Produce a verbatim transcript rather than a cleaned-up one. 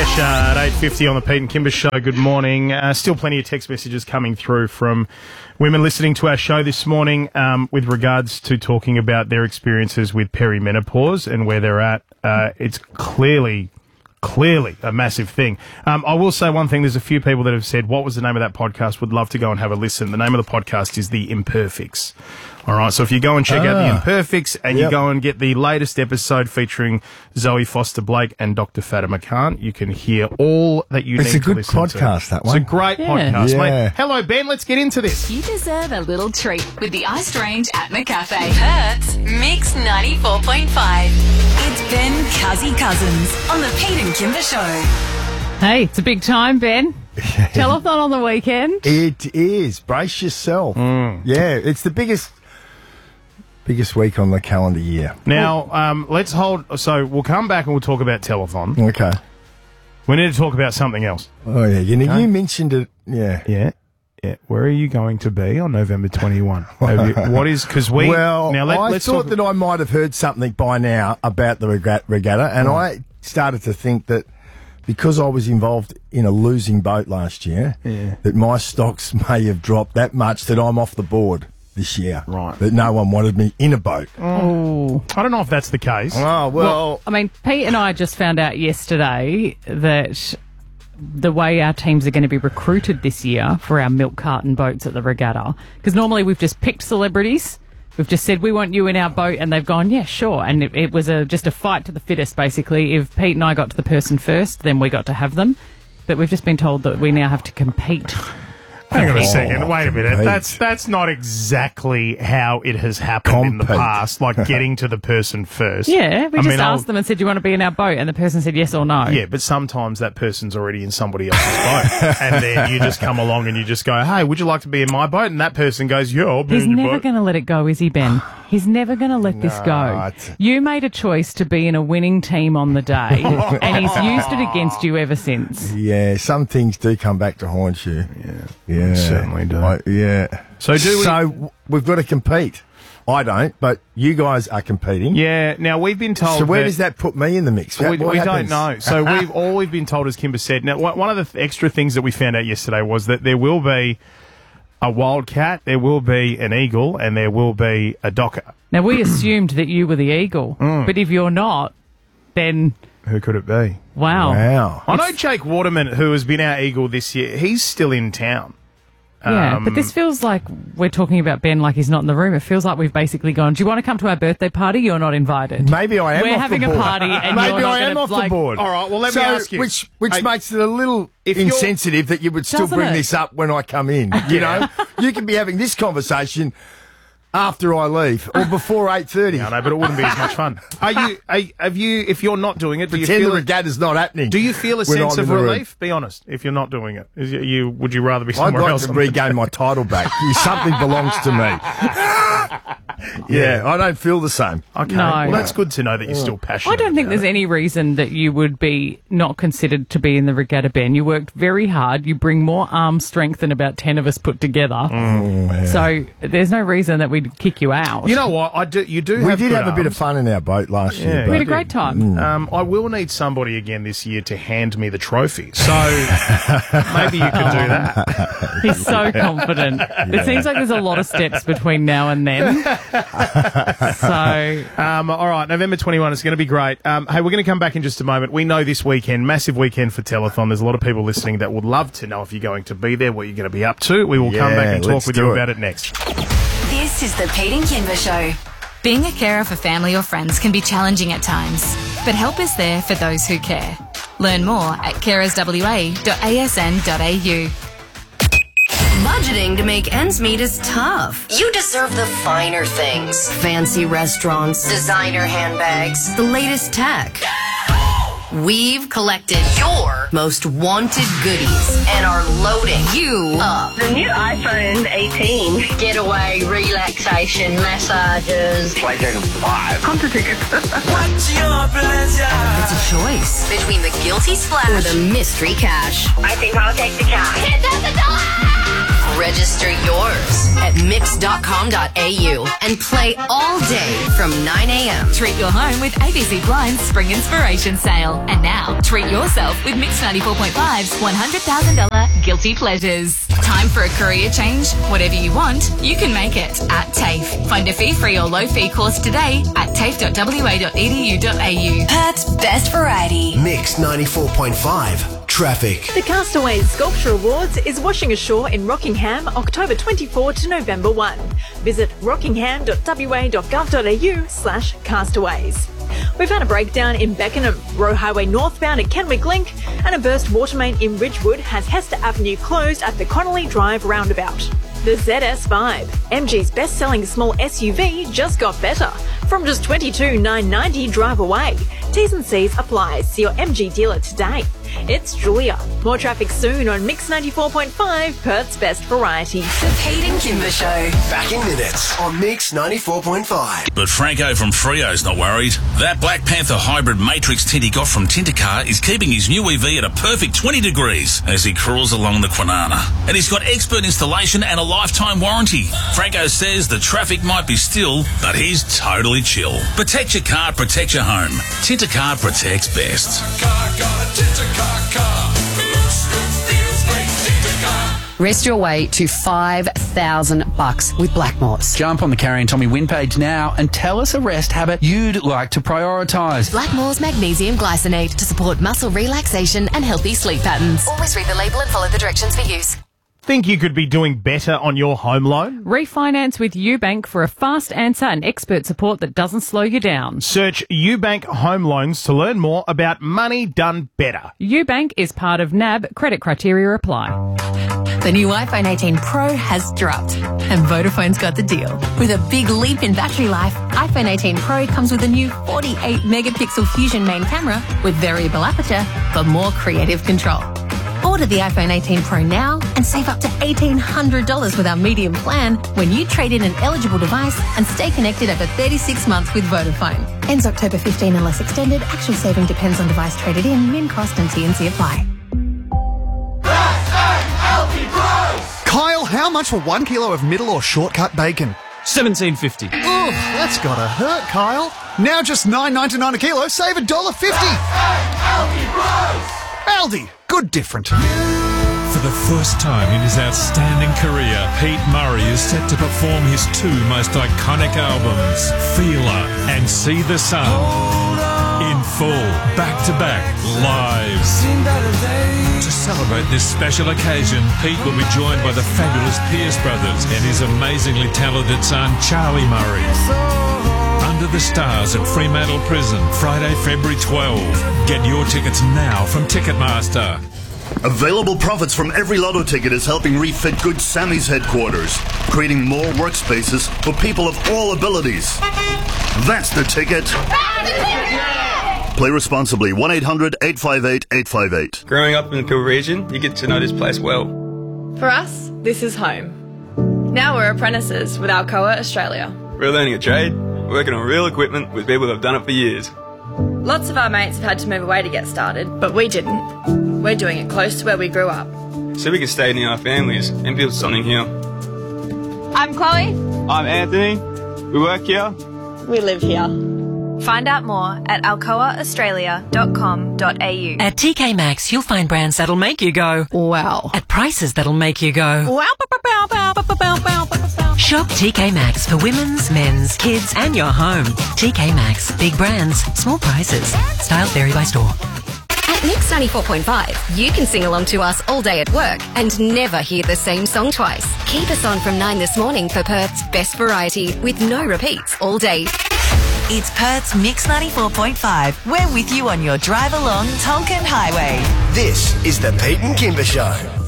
Kesha at eight fifty on the Pete and Kimber Show. Good morning. Uh, still plenty of text messages coming through from women listening to our show this morning um, with regards to talking about their experiences with perimenopause and where they're at. Uh, it's clearly... Clearly a massive thing. Um, I will say one thing. There's a few people that have said, what was the name of that podcast? Would love to go and have a listen. The name of the podcast is The Imperfects. All right. So if you go and check ah. out The Imperfects and yep. you go and get the latest episode featuring Zoe Foster-Blake and Doctor Fatima Khan, you can hear all that you it's need to listen to. It's a good podcast, that one. It's a great yeah. podcast, yeah. mate. Hello, Ben. Let's get into this. You deserve a little treat with the Iced Range at McCafe. Perth's Mix ninety-four point five. It's Ben Cuzzy Cousins on the Pete and Kimber Show. Hey, it's a big time, Ben. Telethon on the weekend. It is. Brace yourself. Mm. Yeah, it's the biggest biggest week on the calendar year. Now, um, let's hold... So we'll come back and we'll talk about Telethon. Okay. We need to talk about something else. Oh, yeah. You know, okay. you mentioned it. Yeah. Yeah. Yeah. Where are you going to be on November twenty-first? What is... Because we... Well, now let, I let's thought talk, that I might have heard something by now about the regatta, regatta and oh. I started to think that because I was involved in a losing boat last year, yeah. that my stocks may have dropped that much that I'm off the board this year. Right. That no one wanted me in a boat. Oh. I don't know if that's the case. Oh, well... well I mean, Pete and I just found out yesterday that the way our teams are going to be recruited this year for our milk carton boats at the regatta, because normally we've just picked celebrities, we've just said we want you in our boat, and they've gone, yeah, sure, and it, it was a just a fight to the fittest, basically. If Pete and I got to the person first, then we got to have them, but we've just been told that we now have to compete. Hang on a second. Oh, Wait a minute. compete. That's that's not exactly how it has happened Compete. in the past, like getting to the person first. Yeah, we I just mean, asked I'll, them and said, do you want to be in our boat? And the person said yes or no. Yeah, but sometimes that person's already in somebody else's boat. And then you just come along and you just go, hey, would you like to be in my boat? And that person goes, yeah, I'll be He's in your never boat. going to let it go, is he, Ben? He's never going to let this go. Nah, You made a choice to be in a winning team on the day, and he's used it against you ever since. Yeah, some things do come back to haunt you. Yeah, Yeah. they certainly do. I, yeah. So do we... So w- we've got to compete. I don't, but you guys are competing. Yeah, now we've been told So where that does that put me in the mix? We, What we don't happens? know. So we've all we've been told, as Kimber said. Now, one of the th- extra things that we found out yesterday was that there will be a wildcat, there will be an eagle, and there will be a docker. Now, we assumed that you were the eagle, Mm. but if you're not, then Who could it be? wow. Wow. I know Jake Waterman, who has been our eagle this year. He's still in town. Yeah, Um, but this feels like we're talking about Ben like he's not in the room. It feels like we've basically gone, do you want to come to our birthday party? You're not invited. Maybe I am We're off having the a board. party and Maybe you're not I am gonna, off like- the board. All right, well, let so, me ask you. Which, which Hey, makes it a little if you're- insensitive that you would still Doesn't bring it? this up when I come in. You know? You can be having this conversation after I leave or before eight thirty. I know, but it wouldn't be as much fun. Are you? Are, have you? If you're not doing it, do you Pretend feel the a, regatta's not happening. do you feel a when sense I'm of in the room. relief? Be honest. If you're not doing it, is you, you would you rather be I'd somewhere like else? to on the regain day? my title back. Something belongs to me. Yeah, I don't feel the same. Okay. No. Well, that's good to know that you're still passionate. I don't think about there's it. any reason that you would be not considered to be in the regatta, Ben. You worked very hard. You bring more arm strength than about ten of us put together. Mm. So there's no reason that we'd kick you out. You know what? I do. You do. We have did good have a bit of arms. fun in our boat last Yeah, year. we had a But great time. Um, I will need somebody again this year to hand me the trophy. So maybe you could do that. He's so confident. It seems like there's a lot of steps between now and then. So, Um, all right, November twenty-first is going to be great. Um, hey, we're going to come back in just a moment. We know this weekend, massive weekend for Telethon. There's a lot of people listening that would love to know if you're going to be there, what you're going to be up to. We will come Yeah, back and talk let's with do you it. about it next. This is the Pete and Kimber Show. Being a carer for family or friends can be challenging at times, but help is there for those who care. Learn more at carers w a dot a s n dot a u. Budgeting to make ends meet is tough. You deserve the finer things. Fancy restaurants, designer handbags, the latest tech. We've collected your most wanted goodies and are loading you up. The new iPhone eighteen. Getaway, relaxation, massages. PlayStation five. Concert tickets. It's a choice between the guilty splash or the mystery cash. I think I'll take the cash. Ten thousand dollars! Register yours at mix dot com dot a u and play all day from nine a.m. Treat your home with A B C Blind's Spring Inspiration Sale. And now, treat yourself with Mix ninety-four point five's one hundred thousand dollars Guilty Pleasures. Time for a career change? Whatever you want, you can make it at TAFE. Find a fee-free or low-fee course today at tafe dot w a dot e d u dot a u. Perth's best variety. Mix ninety-four point five. Traffic. The Castaways Sculpture Awards is washing ashore in Rockingham, October twenty-fourth to November first. Visit rockingham dot w a dot gov dot a u slash castaways. We've had a breakdown in Beckenham, Roe Highway northbound at Kenwick Link, and a burst water main in Ridgewood has Hester Avenue closed at the Connolly Drive roundabout. The Z S five, M G's best-selling small S U V, just got better. From just twenty-two thousand nine hundred ninety dollars drive away. T's and C's apply. See your M G dealer today. It's Julia. More traffic soon on Mix ninety-four point five, Perth's best variety. The Pete and Kimber Show. Back in minutes on Mix ninety-four point five. But Franco from Freo's not worried. That Black Panther hybrid matrix tint he got from Tintercar is keeping his new E V at a perfect twenty degrees as he crawls along the Kwinana. And he's got expert installation and a lifetime warranty. Franco says the traffic might be still, but he's totally chill. Protect your car, protect your home. Tintercar protects best. Rest your way to five thousand bucks with Blackmores. Jump on the Carrie and Tommy win page now and tell us a rest habit you'd like to prioritise. Blackmore's magnesium glycinate to support muscle relaxation and healthy sleep patterns. Always read the label and follow the directions for use. Think you could be doing better on your home loan? Refinance with UBank for a fast answer and expert support that doesn't slow you down. Search UBank Home Loans to learn more about money done better. UBank is part of N A B. Credit criteria apply. The new iPhone eighteen Pro has dropped, and Vodafone's got the deal. With a big leap in battery life, iPhone eighteen Pro comes with a new forty-eight megapixel Fusion main camera with variable aperture for more creative control. Order the iPhone eighteen Pro now and save up to eighteen hundred dollars with our medium plan when you trade in an eligible device and stay connected over thirty-six months with Vodafone. Ends October fifteenth unless extended. Actual saving depends on device traded in. Min cost and T and C apply. Kyle, how much for one kilo of middle or shortcut bacon? seventeen fifty. Oof, that's gotta hurt, Kyle. Now just nine ninety-nine a kilo, save one dollar fifty. Aldi, good different. For the first time in his outstanding career, Pete Murray is set to perform his two most iconic albums, Feeler and See the Sun, in full, back-to-back, live. To celebrate this special occasion, Pete will be joined by the fabulous Pierce brothers and his amazingly talented son, Charlie Murray. Under the Stars at Fremantle Prison, Friday, February twelfth. Get your tickets now from Ticketmaster. Available profits from every lotto ticket is helping refit Good Sammy's headquarters, creating more workspaces for people of all abilities. That's the ticket. Play responsibly. one eight hundred eight five eight eight five eight. Growing up in the Peel region, you get to know this place well. For us, this is home. Now we're apprentices with Alcoa Australia. We're learning a trade, working on real equipment with people that have done it for years. Lots of our mates have had to move away to get started, but we didn't. We're doing it close to where we grew up. So we can stay near our families and build something here. I'm Chloe. I'm Anthony. We work here. We live here. Find out more at alcoa australia dot com dot a u. At T K Maxx, you'll find brands that'll make you go, wow, at prices that'll make you go, wow. Shop T K Maxx for women's, men's, kids, and your home. T K Maxx, big brands, small prices. Styles vary by store. At Mix ninety-four point five, you can sing along to us all day at work and never hear the same song twice. Keep us on from nine this morning for Perth's best variety with no repeats all day. It's Perth's Mix ninety-four point five. We're with you on your drive along Tonkin Highway. This is the Pete and Kimber Show.